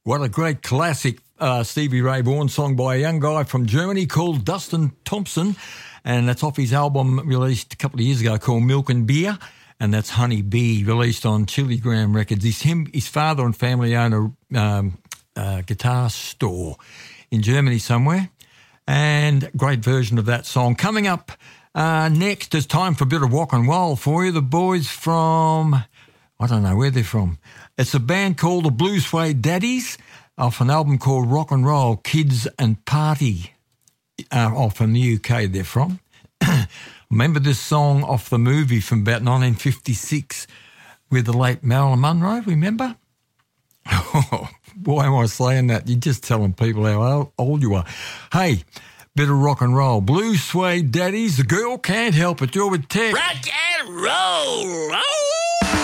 What a great classic Stevie Ray Vaughan song by a young guy from Germany called Dustin Thompson, and that's off his album released a couple of years ago called Milk and Beer, and that's Honey Bee, released on Chiligram Records. His father and family own a guitar store in Germany somewhere, and great version of that song. Coming up next, it's time for a bit of rock and roll for you. The boys from, I don't know where they're from. It's a band called the Blue Suede Daddies off an album called Rock and Roll Kids and Party. Off in the UK they're from. Remember this song off the movie from about 1956 with the late Marilyn Monroe, remember? Oh, why am I saying that? You're just telling people how old you are. Hey, bit of rock and roll. Blue Suede Daddies, the girl can't help it. You're with Tech. Rock and roll!